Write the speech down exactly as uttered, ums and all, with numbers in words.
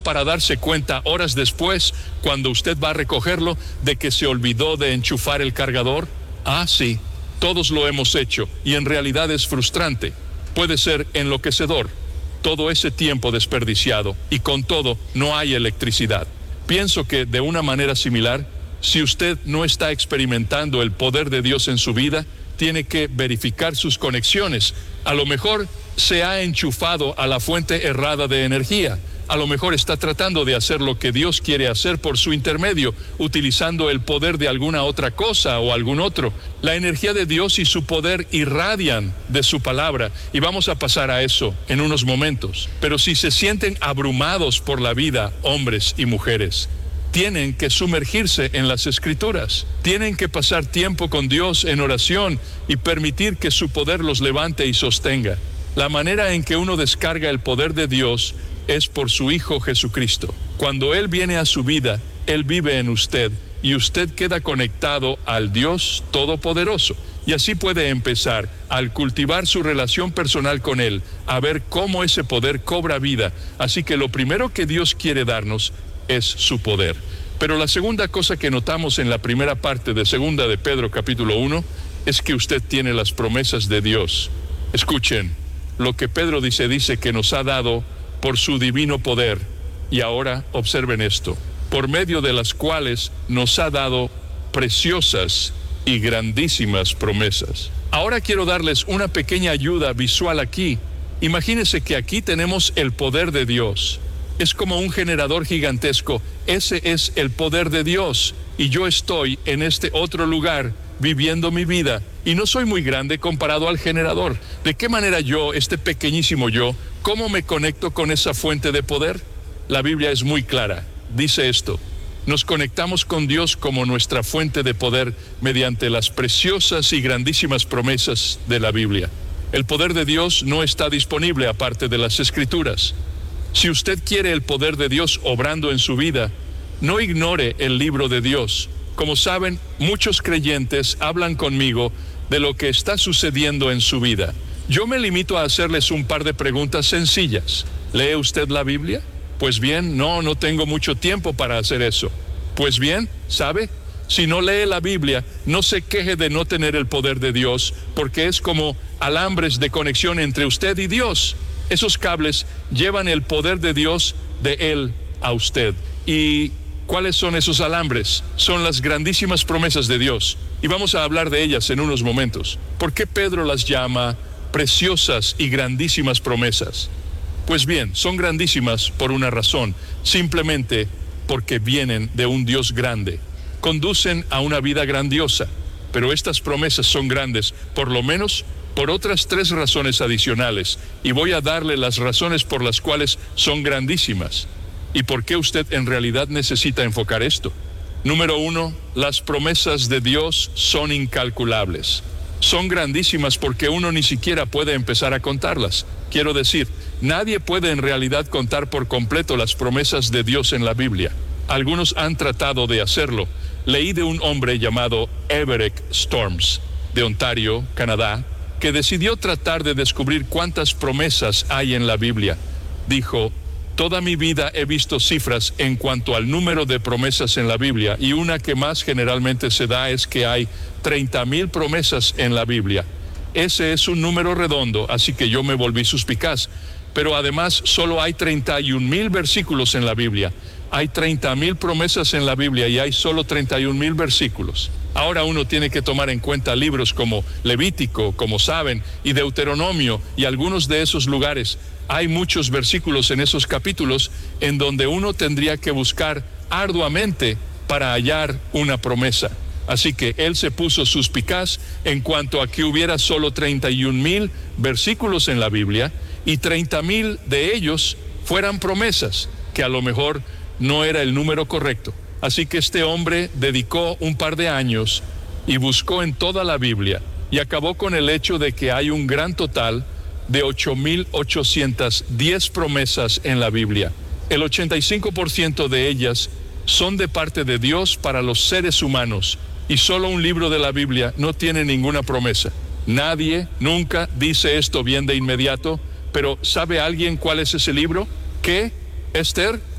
para darse cuenta horas después, cuando usted va a recogerlo, de que se olvidó de enchufar el cargador? Ah, sí, todos lo hemos hecho, y en realidad es frustrante. Puede ser enloquecedor. Todo ese tiempo desperdiciado, y con todo no hay electricidad. Pienso que de una manera similar, si usted no está experimentando el poder de Dios en su vida, tiene que verificar sus conexiones. A lo mejor se ha enchufado a la fuente errada de energía. A lo mejor está tratando de hacer lo que Dios quiere hacer por su intermedio, utilizando el poder de alguna otra cosa o algún otro. La energía de Dios y su poder irradian de su palabra, y vamos a pasar a eso en unos momentos. Pero si se sienten abrumados por la vida, hombres y mujeres, tienen que sumergirse en las Escrituras, tienen que pasar tiempo con Dios en oración y permitir que su poder los levante y sostenga. La manera en que uno descarga el poder de Dios es por su Hijo Jesucristo. Cuando Él viene a su vida, Él vive en usted y usted queda conectado al Dios Todopoderoso. Y así puede empezar, al cultivar su relación personal con Él, a ver cómo ese poder cobra vida. Así que lo primero que Dios quiere darnos es su poder. Pero la segunda cosa que notamos en la primera parte de Segunda de Pedro capítulo uno es que usted tiene las promesas de Dios. Escuchen, lo que Pedro dice, dice que nos ha dado por su divino poder. Y ahora observen esto, por medio de las cuales nos ha dado preciosas y grandísimas promesas. Ahora quiero darles una pequeña ayuda visual aquí. Imagínense que aquí tenemos el poder de Dios. Es como un generador gigantesco. Ese es el poder de Dios. Y yo estoy en este otro lugar viviendo mi vida. Y no soy muy grande comparado al generador. ¿De qué manera yo, este pequeñísimo yo, cómo me conecto con esa fuente de poder? La Biblia es muy clara. Dice esto: nos conectamos con Dios como nuestra fuente de poder mediante las preciosas y grandísimas promesas de la Biblia. El poder de Dios no está disponible aparte de las Escrituras. Si usted quiere el poder de Dios obrando en su vida, no ignore el libro de Dios. Como saben, muchos creyentes hablan conmigo de lo que está sucediendo en su vida. Yo me limito a hacerles un par de preguntas sencillas. ¿Lee usted la Biblia? Pues bien, no, no tengo mucho tiempo para hacer eso. Pues bien, ¿sabe? Si no lee la Biblia, no se queje de no tener el poder de Dios, porque es como alambres de conexión entre usted y Dios. Esos cables llevan el poder de Dios de Él a usted. ¿Y cuáles son esos alambres? Son las grandísimas promesas de Dios. Y vamos a hablar de ellas en unos momentos. ¿Por qué Pedro las llama preciosas y grandísimas promesas? Pues bien, son grandísimas por una razón, simplemente porque vienen de un Dios grande. Conducen a una vida grandiosa, pero estas promesas son grandes, por lo menos por otras tres razones adicionales, y voy a darle las razones por las cuales son grandísimas y por qué usted en realidad necesita enfocar esto. Número uno, las promesas de Dios son incalculables. Son grandísimas porque uno ni siquiera puede empezar a contarlas. Quiero decir, nadie puede en realidad contar por completo las promesas de Dios en la Biblia. Algunos han tratado de hacerlo. Leí de un hombre llamado Everett Storms, de Ontario, Canadá, que decidió tratar de descubrir cuántas promesas hay en la Biblia. Dijo: toda mi vida he visto cifras en cuanto al número de promesas en la Biblia, y una que más generalmente se da es que hay treinta mil promesas en la Biblia. Ese es un número redondo, así que yo me volví suspicaz. Pero además solo hay treinta y un mil versículos en la Biblia. Hay treinta mil promesas en la Biblia y hay solo treinta y un mil versículos. Ahora uno tiene que tomar en cuenta libros como Levítico, como saben, y Deuteronomio, y algunos de esos lugares. Hay muchos versículos en esos capítulos en donde uno tendría que buscar arduamente para hallar una promesa. Así que él se puso suspicaz en cuanto a que hubiera solo treinta y un mil versículos en la Biblia y treinta mil de ellos fueran promesas, que a lo mejor no era el número correcto. Así que este hombre dedicó un par de años y buscó en toda la Biblia y acabó con el hecho de que hay un gran total de ocho mil ochocientas diez promesas en la Biblia. El ochenta y cinco por ciento de ellas son de parte de Dios para los seres humanos, y solo un libro de la Biblia no tiene ninguna promesa. Nadie nunca dice esto bien de inmediato, pero ¿sabe alguien cuál es ese libro? ¿Qué? ¿Esther?